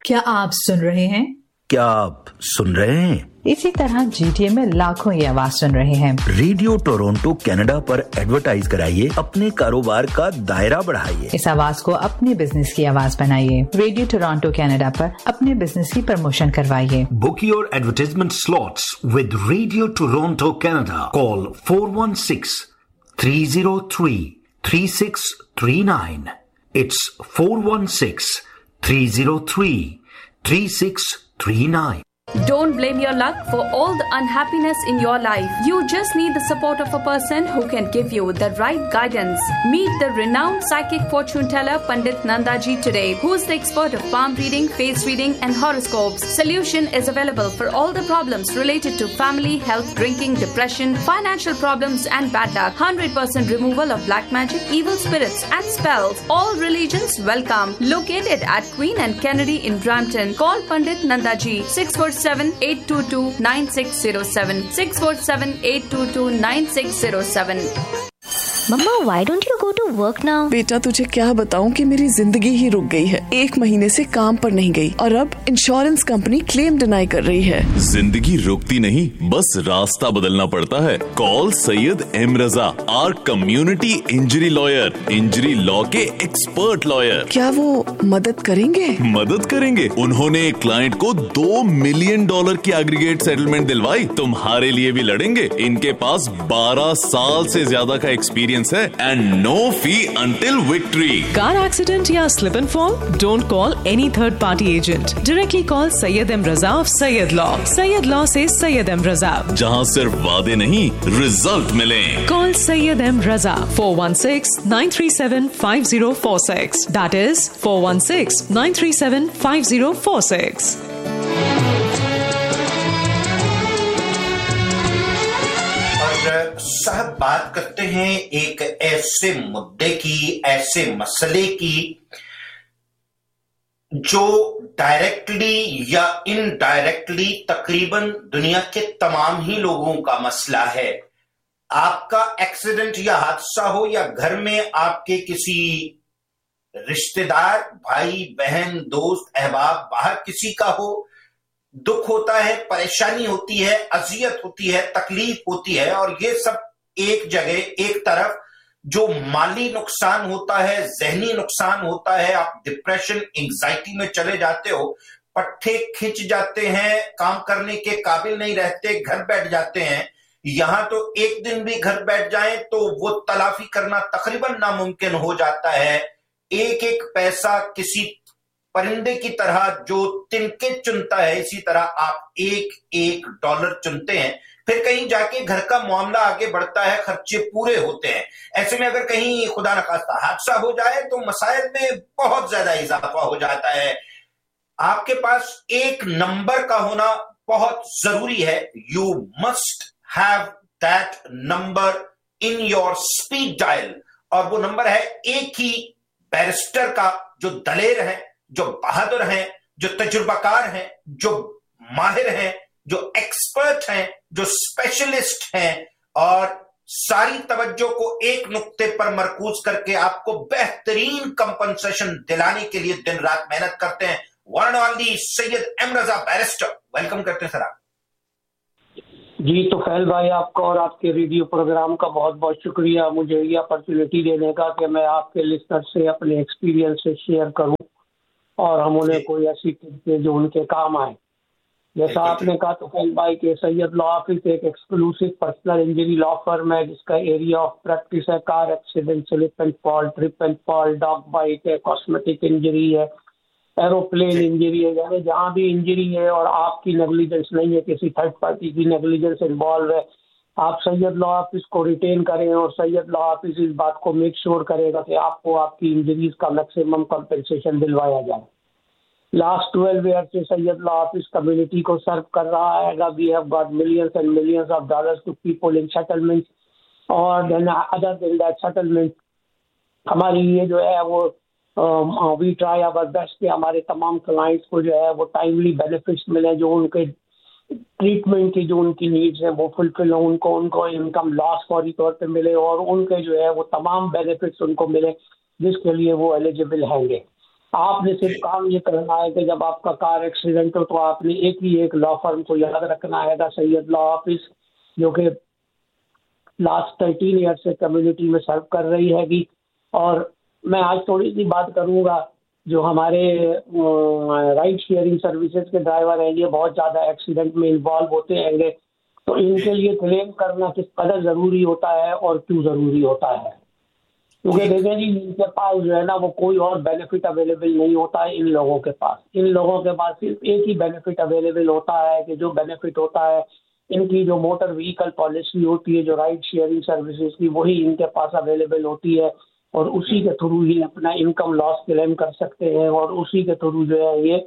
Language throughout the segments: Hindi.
क्या आप सुन रहे हैं? क्या आप सुन रहे हैं? इसी तरह GTA में लाखों ये आवाज सुन रहे हैं। रेडियो टोरंटो कनाडा पर एडवर्टाइज कराइए, अपने कारोबार का दायरा बढ़ाइए। इस आवाज को अपने बिजनेस की आवाज बनाइए। रेडियो टोरंटो कनाडा पर अपने बिजनेस की प्रमोशन करवाइए। Book your advertisement slots with Radio Toronto Canada. Call 416-303-3639. It's 416-303-3639. Don't blame your luck for all the unhappiness in your life. You just need the support of a person who can give you the right guidance. Meet the renowned psychic fortune teller Pandit Nandaji today, who is the expert of palm reading, face reading and horoscopes. Solution is available for all the problems related to family, health, drinking, depression, financial problems and bad luck. 100% removal of black magic, evil spirits and spells. All religions welcome. Located at Queen and Kennedy in Brampton. Call Pandit Nandaji 647-822-9607. 647-822-9607. Mamma, why don't you go to work now? बेटा, तुझे क्या बताऊं कि मेरी जिंदगी ही रुक गई है। 1 महीने से काम पर नहीं गई और अब इंश्योरेंस कंपनी क्लेम डिनाई कर रही है। जिंदगी रुकती नहीं, बस रास्ता बदलना पड़ता है। Call Syed M Raza, our community injury lawyer, injury law के एक्सपर्ट लॉयर। क्या वो मदद करेंगे? मदद करेंगे। उन्होंने एक क्लाइंट को $2 मिलियन की एग्रीगेट सेटलमेंट दिलवाई। तुम्हारे लिए भी लड़ेंगे। इनके पास 12 साल से ज्यादा का एक्सपीरियंस है and no fee until victory. Car accident या slip and fall? Don't call any third party agent. Directly call Syed M Raza of Syed law. Syed law से सैयद एम रजा, जहां सिर्फ वादे नहीं रिजल्ट मिले। Call Syed M Raza 416-937-5046। That is 416-937-5046। साहब, बात करते हैं एक ऐसे मुद्दे की, ऐसे मसले की जो डायरेक्टली या इनडायरेक्टली तकरीबन दुनिया के तमाम ही लोगों का मसला है। आपका एक्सीडेंट या हादसा हो या घर में आपके किसी रिश्तेदार, भाई बहन, दोस्त, अहबाब बाहर किसी का हो, दुख होता है, परेशानी होती है, अजियत होती है, तकलीफ होती है, और ये सब एक जगह, एक तरफ जो माली नुकसान होता है, जहनी नुकसान होता है, आप डिप्रेशन, एंजाइटी में चले जाते हो, पट्टे खिंच जाते हैं, काम करने के काबिल नहीं रहते, घर बैठ जाते हैं। यहां तो एक दिन भी घर बैठ जाएं तो वो तलाफी करना तकरीबन नामुमकिन हो जाता है। एक एक पैसा किसी परिंदे की तरह जो तिनके चुनता है, इसी तरह आप एक एक डॉलर चुनते हैं। फिर कहीं जाके घर का मामला आगे बढ़ता है, खर्चे पूरे होते हैं। ऐसे में अगर कहीं खुदा न खास्ता हादसा हो जाए तो मसाइल में बहुत ज्यादा इजाफा हो जाता है। आपके पास एक नंबर का होना बहुत जरूरी है। You must have that number in your speed dial, और वो नंबर है एक ही बैरिस्टर का, जो दलेर है, जो बहादुर हैं, जो तजुर्बाकार हैं, जो माहिर हैं, जो एक्सपर्ट हैं, जो स्पेशलिस्ट हैं, और सारी तवज्जो को एक नुक्ते पर मरकूज करके आपको बेहतरीन कंपनसेशन दिलाने के लिए दिन रात मेहनत करते हैं। वन ओनली सैयद एम रजा बैरिस्टर, वेलकम करते हैं सर आप। जी, तो फैल भाई, आपका और आपके रेडियो प्रोग्राम का बहुत बहुत शुक्रिया मुझे ये अपॉर्चुनिटी देने का कि मैं आपके लिस्टर से अपने एक्सपीरियंस से शेयर करूं और हम उन्हें कोई ऐसी टिप्स जो उनके काम आए। जैसा आपने कहा तो फैल भाई के सैयद लॉ ऑफिस एक exclusive personal injury law firm है जिसका एरिया ऑफ प्रैक्टिस है car accident, slip and fall, trip and fall, dog bite है, कॉस्मेटिक इंजरी है, एरोप्लेन इंजरी है। यानी जहाँ भी इंजरी है और आपकी नेग्लिजेंस नहीं है, किसी थर्ड पार्टी की नेग्लिजेंस इन्वॉल्व है, आप सैयद लॉ ऑफिस को रिटेन करें और सैयद लॉ ऑफिस इस बात को मेक श्योर करेगा कि आपको आपकी इंजरीज का मैक्सिमम कंपनसेशन दिलवाया जाए। लास्ट 12 ईयर से सैयद लॉ ऑफिस कम्युनिटी को सर्व कर रहा है। We have got millions and millions of dollars to people in settlement, और then other than that settlement हमारी ये जो है वो वी ट्राई आवर बेस्ट कि हमारे तमाम क्लाइंट्स को जो है वो टाइमली बेनिफिट्स मिले, जो उनके ट्रीटमेंट की जो उनकी नीड्स हैं वो फुलफिल हो, उनको इनकम लॉस फौरी तौर पे मिले और उनके जो है वो तमाम बेनिफिट्स उनको मिले जिसके लिए वो एलिजिबल हैंगे। आपने सिर्फ काम ये करना है कि जब आपका कार एक्सीडेंट हो तो आपने एक लॉ फर्म को याद रखना है, सैयद लॉ ऑफिस, जो कि लास्ट 13 ईयर से कम्युनिटी में सर्व कर रही हैगी। और मैं आज थोड़ी सी बात करूंगा, जो हमारे राइड शेयरिंग सर्विसेज के ड्राइवर हैं, ये बहुत ज़्यादा एक्सीडेंट में इन्वॉल्व होते हैंगे, तो इनके लिए क्लेम करना किस कदर ज़रूरी होता है और क्यों ज़रूरी होता है। क्योंकि देखें जी, इनके पास जो है ना वो कोई और बेनिफिट अवेलेबल नहीं होता है। इन लोगों के पास सिर्फ एक ही बेनिफिट अवेलेबल होता है, कि जो बेनिफिट होता है इनकी जो मोटर व्हीकल पॉलिसी होती है, जो राइड शेयरिंग सर्विसेज की, वही इनके पास अवेलेबल होती है, और उसी के थ्रू ही अपना इनकम लॉस क्लेम कर सकते हैं, और उसी के थ्रू जो है ये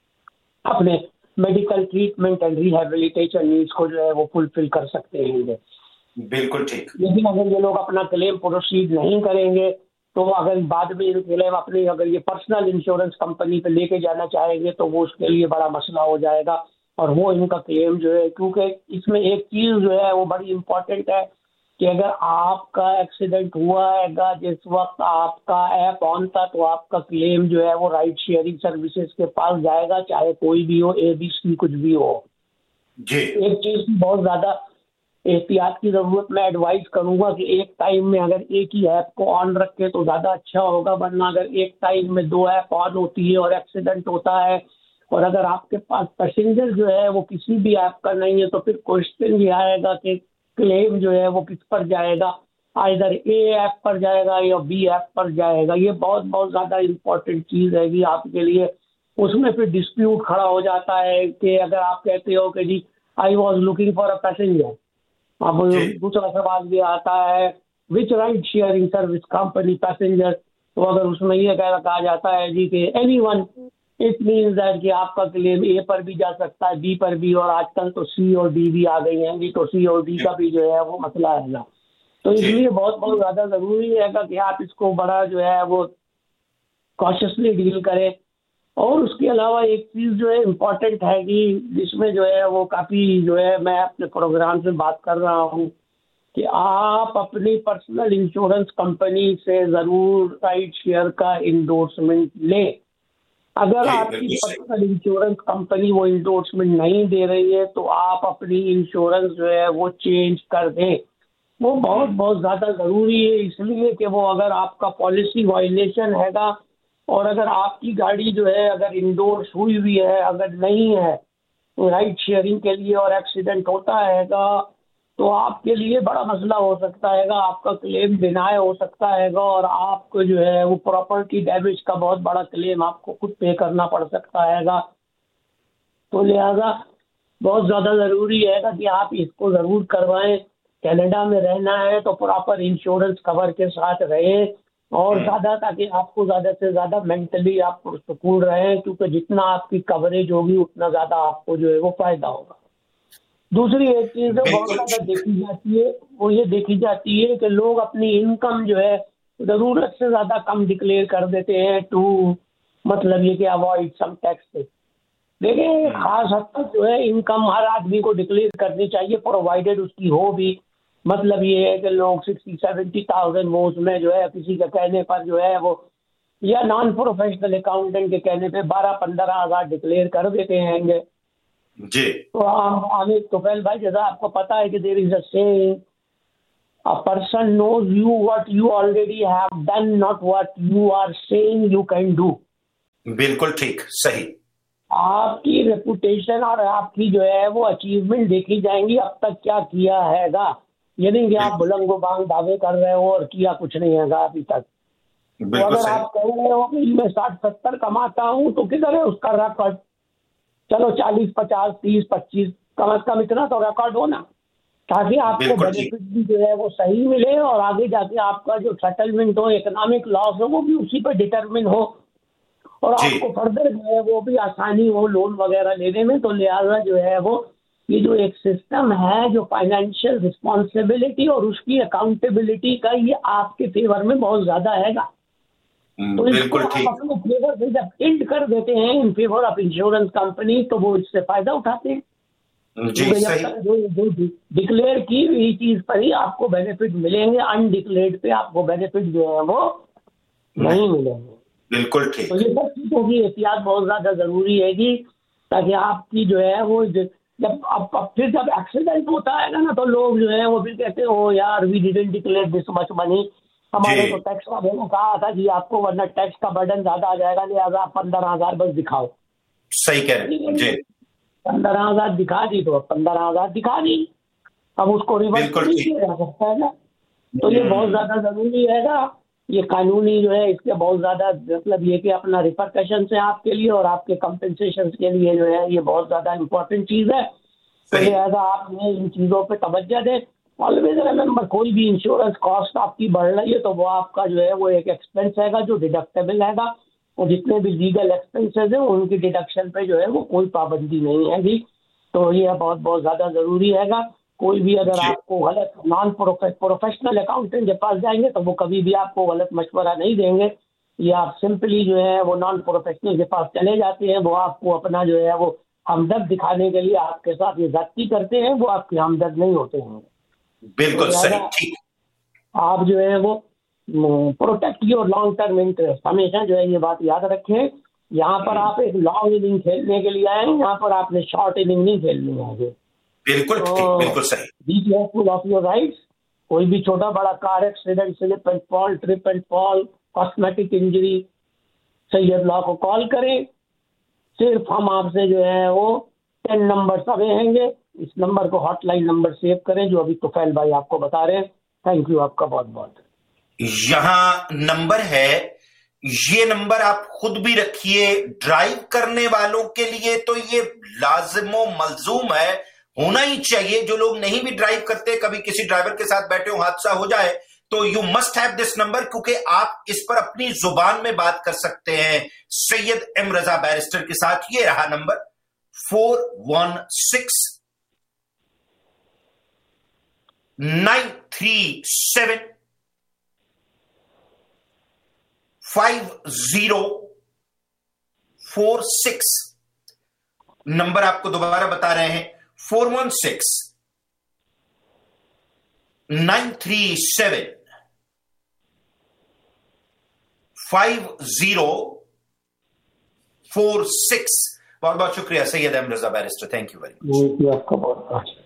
अपने medical treatment and rehabilitation needs को जो है वो फुलफिल कर सकते हैं। बिल्कुल ठीक। लेकिन अगर ये लोग अपना क्लेम प्रोसीड नहीं करेंगे, तो अगर बाद में ये क्लेम अपनी अगर ये पर्सनल इंश्योरेंस कंपनी पे लेके जाना चाहेंगे, तो वो उसके लिए बड़ा मसला हो जाएगा, और वो इनका क्लेम जो है, क्योंकि इसमें एक चीज जो है वो बड़ी इंपॉर्टेंट है कि अगर आपका एक्सीडेंट हुआ है जिस वक्त आपका ऐप ऑन था, तो आपका क्लेम जो है वो राइड शेयरिंग सर्विसेज के पास जाएगा, चाहे कोई भी हो, ABC कुछ भी हो जी। एक चीज की बहुत ज्यादा एहतियात की जरूरत मैं एडवाइस करूंगा कि एक टाइम में अगर एक ही ऐप को ऑन रखे तो ज्यादा अच्छा होगा, वरना अगर एक टाइम में 2 ऐप ऑन होती है और एक्सीडेंट होता है, और अगर आपके पास पैसेंजर जो है वो किसी भी ऐप का नहीं है, तो फिर क्वेश्चन ये आएगा कि क्लेम जो है वो किस पर जाएगा, आइदर A ऐप पर जाएगा या B ऐप पर जाएगा। ये बहुत ज्यादा इम्पोर्टेंट चीज है आपके लिए। उसमें फिर डिस्प्यूट खड़ा हो जाता है कि अगर आप कहते हो कि जी I was looking for a passenger, अब दूसरा सवाल ये आता है विच ride sharing service company passenger, तो अगर उसमें ये कहा जाता है जी कि एनीवन, इट मीन्स दैट कि आपका क्लेम A पर भी जा सकता है, B पर भी, और आजकल तो C और D भी आ गई हैं जी, तो C और D का भी जो है वो मसला है ना। तो इसलिए बहुत ज्यादा जरूरी है कि आप इसको बड़ा जो है वो कॉशियसली डील करें। और उसके अलावा एक चीज जो है इम्पोर्टेंट है कि जिसमें जो है वो काफी जो है मैं अपने प्रोग्राम से बात कर रहा हूँ कि आप अपनी पर्सनल इंश्योरेंस कंपनी से जरूर राइड शेयर का इंडोर्समेंट लें। अगर आपकी पर्सनल इंश्योरेंस कंपनी वो इंडोर्समेंट नहीं दे रही है, तो आप अपनी इंश्योरेंस जो है वो चेंज कर दें। वो बहुत ज्यादा जरूरी है, इसलिए कि वो अगर आपका पॉलिसी वायलेशन हैगा, और अगर आपकी गाड़ी जो है अगर इंडोर्स हुई हुई है, अगर नहीं है राइड शेयरिंग के लिए, और एक्सीडेंट होता हैगा, तो आपके लिए बड़ा मसला हो सकता हैगा, आपका क्लेम डिनाय हो सकता हैगा, और आपको जो है वो प्रॉपर्टी डैमेज का बहुत बड़ा क्लेम आपको खुद पे करना पड़ सकता हैगा। तो लिहाजा बहुत ज़्यादा ज़रूरी है कि आप इसको ज़रूर करवाएं। कनाडा में रहना है तो प्रॉपर इंश्योरेंस कवर के साथ रहें, और ताकि आपको ज़्यादा से ज़्यादा मेंटली आप सुकून रहें, क्योंकि जितना आपकी कवरेज होगी उतना ज़्यादा आपको जो है वो फ़ायदा होगा। दूसरी एक चीज़ बहुत ज़्यादा देखी जाती है, वो ये देखी जाती है कि लोग अपनी इनकम जो है ज़रूरत से ज़्यादा कम डिक्लेयर कर देते हैं, मतलब ये कि अवॉइड सम टैक्स। देखिए खास हद तक जो है इनकम हर आदमी को डिक्लेयर करनी चाहिए, प्रोवाइडेड उसकी हो भी। मतलब ये है कि लोग 60-70,000 वो उसमें जो है किसी के कहने पर जो है वो, या नॉन प्रोफेशनल अकाउंटेंट के कहने पे 12-15 हज़ार डिक्लेयर कर देते हैं जी। तो आमिर तोफैल भाई, जैसा आपको पता है कि there is a saying, a person knows you what you already have done, not what you are saying you can do. बिल्कुल ठीक, सही। आपकी रेपुटेशन और आपकी जो है वो अचीवमेंट देखी जाएंगी, अब तक क्या किया हैगा, ये नहीं कि आप बुलंद-बांग दावे कर रहे हो और किया कुछ नहीं हैगा अभी तक। तो अगर आप कह रहे हो कि मैं 60-70 कमाता हूँ, तो किधर है उसका रिकॉर्ड? चलो 40, 50, 30, 25 कम से कम इतना तो रिकॉर्ड हो ना, ताकि आपको बेनिफिट भी जो है वो सही मिले, और आगे जाके आपका जो सेटलमेंट हो, इकोनॉमिक लॉस हो, वो भी उसी पर डिटरमिन हो, और आपको फर्दर जो है वो भी आसानी हो लोन वगैरह लेने में। तो लिहाजा जो है वो ये जो एक सिस्टम है जो फाइनेंशियल रिस्पॉन्सिबिलिटी और उसकी अकाउंटेबिलिटी का, ये आपके फेवर में बहुत ज्यादा हैगा। तो इसको आप अपने फेवर से जब टिल्ट कर देते हैं in favour of insurance company, तो वो इससे फायदा उठाते हैं। जो डिक्लेयर की हुई चीज पर ही आपको बेनिफिट मिलेंगे, अनडिक्लेयर्ड पे आपको बेनिफिट जो है वो नहीं मिलेंगे। बिल्कुल ठीक। तो ये सब चीजों की एहतियात बहुत ज्यादा जरूरी है कि ताकि आपकी जो है वो जब अब फिर जब एक्सीडेंट होता है ना तो लोग जो है वो फिर कहते हैं ओ यार we didn't declare this much money, हमारे तो टैक्स वाले ने कहा था कि आपको वरना टैक्स का बर्डन ज्यादा आ जाएगा, लिहाजा 15,000 बस दिखाओ। सही कह रहे हैं जी। 15,000 दिखा दी तो 15,000 दिखा दी, अब उसको रिवर्स नहीं किया जा सकता है ना। तो ये बहुत ज्यादा जरूरी रहेगा, ये कानूनी जो है इसके बहुत ज्यादा मतलब ये कि अपना रिपरकशन है आपके लिए और आपके कंपेंसेशन के लिए जो है ये बहुत ज्यादा इम्पोर्टेंट चीज है। तो लिहाजा आपने इन चीजों पे तवज्जो दें। ऑलवेज रिमेंबर, कोई भी इंश्योरेंस कॉस्ट आपकी बढ़ रही है तो वो आपका जो है वो एक एक्सपेंस हैगा जो डिडक्टेबल हैगा, और जितने भी लीगल एक्सपेंसेस हैं उनकी डिडक्शन पे जो है वो कोई पाबंदी नहीं हैगी। तो ये बहुत बहुत ज्यादा जरूरी हैगा। कोई भी अगर आपको गलत नॉन प्रोफेशनल अकाउंटेंट के पास जाएंगे तो वो कभी भी आपको गलत मशवरा नहीं देंगे, या आप सिंपली जो है वो नॉन प्रोफेशनल के पास चले जाते हैं, वो आपको अपना जो है वो हमदर्द दिखाने के लिए आपके साथ ये ज्यादती करते हैं, वो आपके हमदर्द नहीं होते हैं। बिल्कुल सही, ठीक। आप जो है वो protect your long term interest, हमेशा जो है ये बात याद रखें। यहाँ पर आप एक लॉन्ग इनिंग खेलने के लिए आए, यहाँ पर आपने शॉर्ट इनिंग नहीं खेलनी है। बिल्कुल ठीक, बिल्कुल सही। Be careful of your rights. कोई भी छोटा बड़ा car accident, slip and fall, trip and fall, cosmetic injury, Syed law को कॉल करें। सिर्फ हम आपसे जो है वो 10 नंबर अवे हैंगे, इस नंबर को हॉटलाइन नंबर सेव करें जो अभी तुफैल भाई आपको बता रहे हैं। थैंक यू आपका बहुत बहुत। यहाँ नंबर है, ये नंबर आप खुद भी रखिए। ड्राइव करने वालों के लिए तो ये लाजिमो मलजूम है, होना ही चाहिए। जो लोग नहीं भी ड्राइव करते, कभी किसी ड्राइवर के साथ बैठे हो, हादसा हो जाए तो you must have this number, क्योंकि आप इस पर अपनी जुबान में बात कर सकते हैं सैयद एम रजा बैरिस्टर के साथ। ये रहा नंबर 416-937-5046। नंबर आपको दोबारा बता रहे हैं, 416-937-5046। बहुत बहुत शुक्रिया Syed M Raza barrister, thank you very much. आपका बहुत बहुत